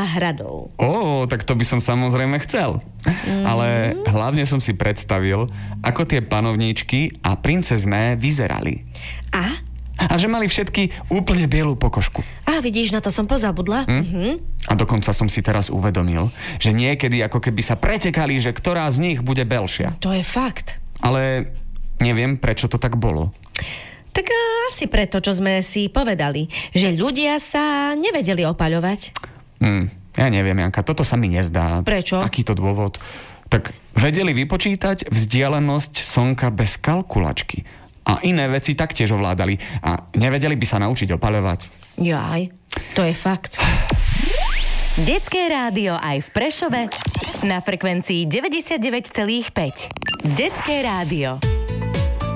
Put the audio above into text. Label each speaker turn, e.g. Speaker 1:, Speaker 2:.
Speaker 1: záhradou.
Speaker 2: Tak to by som samozrejme chcel. Ale hlavne som si predstavil, ako tie panovníčky a princezné vyzerali. A že mali všetky úplne bielú pokožku.
Speaker 1: Vidíš, na to som pozabudla.
Speaker 2: A dokonca som si teraz uvedomil, že niekedy ako keby sa pretekali, že ktorá z nich bude belšia.
Speaker 1: To je fakt.
Speaker 2: Ale neviem, prečo to tak bolo.
Speaker 1: Tak asi preto, čo sme si povedali, že ľudia sa nevedeli opaľovať.
Speaker 2: Ja neviem, Janka, toto sa mi nezdá.
Speaker 1: Prečo?
Speaker 2: Takýto dôvod. Tak vedeli vypočítať vzdialenosť slnka bez kalkulačky. A iné veci taktiež ovládali. A nevedeli by sa naučiť opaľovať.
Speaker 1: Jaj, to je fakt.
Speaker 3: Detské rádio aj v Prešove na frekvencii 99,5. Detské rádio.